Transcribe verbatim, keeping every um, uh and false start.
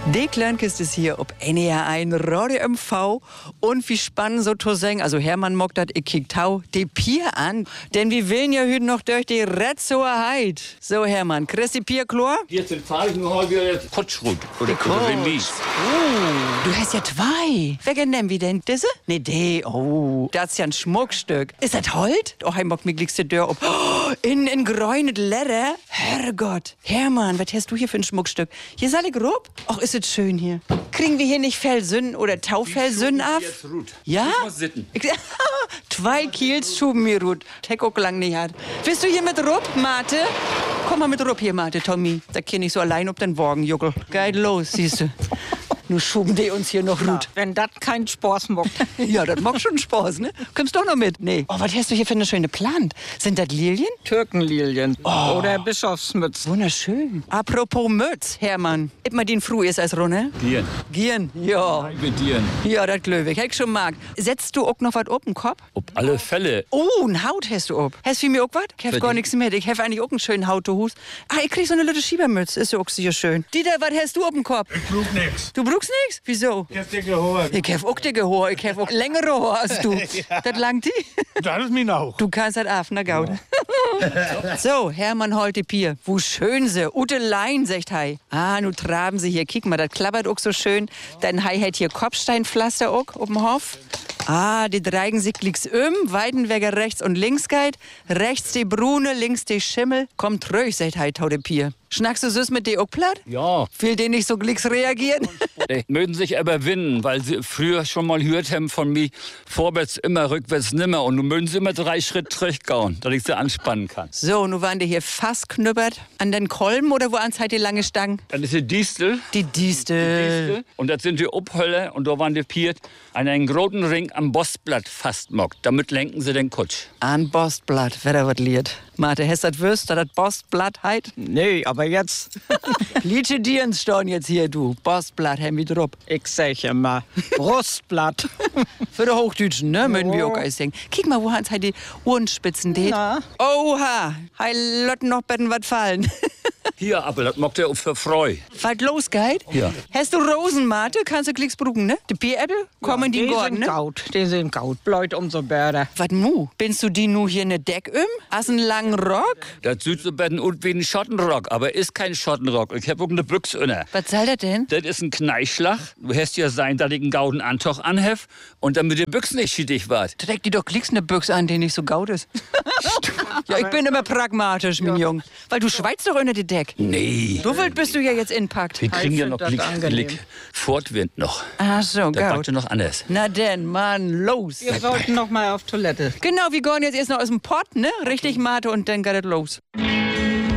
Die Kleinkiste ist hier, ob N E R ein Radio M V und wie spannend so zu sagen. Also Hermann mockt dat, ich kick tau die Pier an, denn wir willen ja heute noch durch die Retzower Heid. So Hermann, kriegst die Pier klar? Jetzt fahre ich nur heute Kotschrut oder, oder Remis. Oh, du hast ja zwei. Wer nehmen wir denn? Diese? Nee, die. Oh, das ist ja ein Schmuckstück. Ist das Holt? Oh, ich mock mir gleich die Tür auf. Oh, in, in gräunet Leder? Herrgott. Hermann, was hast du hier für ein Schmuckstück? Hier ist alle grob? Och, ist es schön hier. Kriegen wir hier nicht Fellsünden oder Taufellsünden ab? Ja? Ich, zwei Kiels schuben mir Ruth. Teck auch lang nicht hat. Bist du hier mit Rupp, Mate? Komm mal mit Rupp hier, Mate, Tommy. Da kenn ich so allein ob den Wagen, Juckel. Geil los, siehst du. Nun schuben die uns hier noch Ruth. Wenn das kein Spaß mockt. Ja, das macht schon Spaß, ne? Kommst doch noch mit? Nee. Oh, was hast du hier für eine schöne Plant? Sind das Lilien? Türkenlilien. Oh. Oder Bischofsmütz. Wunderschön. Apropos Mütz, Hermann.Ib mal den Fru ist als Runne. Dieren. Gien, ja. Mit Dieren. Ja, das glöw ich. Hätt schon mag. Setzt du auch noch was auf den Kopf? Auf alle Fälle. Oh, ein Haut hast du ob. Hast du für mir auch was? Ich hab gar nichts mit. Ich hab eigentlich auch einen schönen Hautuhus. Ah, ich krieg so eine little Schiebermütze. Ist ja auch sehr schön. Dieter, was hast du auf dem Kopf? Ich brauch nix. Du brauchst nix? Wieso? Ich hab dicke Haare. Ich hab auch dicke Haare. Ich hab auch längere Haare als du. Ja. Das langt die? Das ist mir auch. Du kannst das auf, na Gaude. So, Hermann holt die Pier. Wo schön se. Ute Lein, sagt Hei. Ah, nu traben sie hier. Kick mal, das klappert auch so schön. Dein Hei hat hier Kopfsteinpflaster auch auf dem Hof. Ah, die dreigen sich glicks um. Weidenweger rechts und links geht. Rechts die Brune, links die Schimmel. Kommt ruhig, sagt Hei, tau de Pier. Schnackst du süß mit die auch platt? Ja. Will die nicht so glicks reagieren? Die mögen sich überwinden, weil sie früher schon mal gehört haben von mir, vorwärts immer, rückwärts nimmer. Und nun mögen sie immer drei Schritt zurückgehen, dass ich sie anspannen kann. So, nun waren die hier fast knüppert. An den Kolben oder wo ans halt die lange Stangen? Dann ist die Distel. Die Distel. Distel. Und das sind die Obhölle und da waren die Piert an einen großen Ring am Bostblatt fast mockt. Damit lenken sie den Kutsch. An Bostblatt, wer da was liert. Mate, hast du das wirst, da das Bostblatt heit? Nee, aber jetzt. Lietsche Dirns stehen jetzt hier, du. Bostblatt, haben wir drauf. Ich sag immer, Brustblatt. Für die Hochdeutschen, ne? Mögen wir auch alles denken. Kick mal, wo hans halt die Ohrenspitzen det. Na? Oha, hei lotten noch betten wat fallen. Hier, aber das mockt er auch für Freu. Was los, Geit? Ja. Hast du Rosen, Mate? Kannst du klicks brugen, ne? Die Bieräppel kommen die die Gorden, sind ne? gaut, die sind gaut. Bläut umso besser. Was mu? Binst du die nu hier ne Deck um? Hast einen langen Rock? Das sieht so betten und wie ein Schottenrock, aber ist kein Schottenrock. Ich hab auch eine Büchse inne. Was soll das denn? Das ist ein Kneischlag. Du hast ja sein, dass ich einen gauden Antoch anhef und damit die Büchse nicht schittig wart. Trägt die doch klicks ne Büchse an, die nicht so gaut ist. Ja, ich bin immer pragmatisch, mein Jung. Weil du schweizt doch unter die Deck. Nee. So wild bist du ja jetzt inpackt. Wir kriegen ja find noch das Blick, angenehm. Blick Fortwind noch. Ach so, Das gaut. backt ja noch anders. Na denn, Mann, los. Wir sollten noch mal auf Toilette. Genau, wir gehen jetzt erst noch aus dem Pott, ne? Richtig, Mate, und dann geht es los.